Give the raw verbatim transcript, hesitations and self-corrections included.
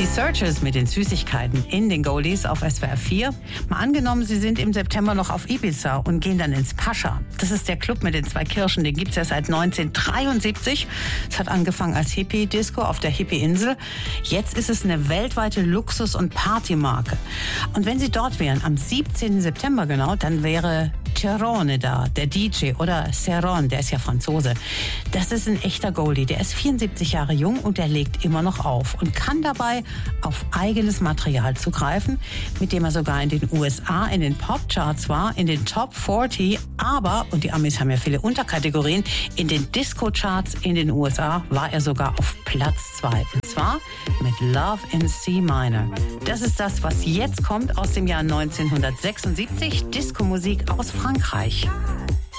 Die Searchers mit den Süßigkeiten in den Goldies auf S W R vier. Mal angenommen, Sie sind im September noch auf Ibiza und gehen dann ins Pascha. Das ist der Club mit den zwei Kirschen, den gibt's ja seit neunzehnhundertdreiundsiebzig. Es hat angefangen als Hippie-Disco auf der Hippie-Insel. Jetzt ist es eine weltweite Luxus- und Partymarke. Und wenn Sie dort wären, am siebzehnten September genau, dann wäre Cerrone da, der D J, oder Ceron, der ist ja Franzose. Das ist ein echter Goldie. Der ist vierundsiebzig Jahre jung und der legt immer noch auf und kann dabei auf eigenes Material zugreifen, mit dem er sogar in den U S A in den Popcharts war, in den Top vierzig, aber, und die Amis haben ja viele Unterkategorien, in den Disco-Charts in den U S A war er sogar auf Platz zwei. Und zwar mit Love in C Minor. Das ist das, was jetzt kommt aus dem Jahr neunzehnhundertsechsundsiebzig, Disco-Musik aus Frankreich.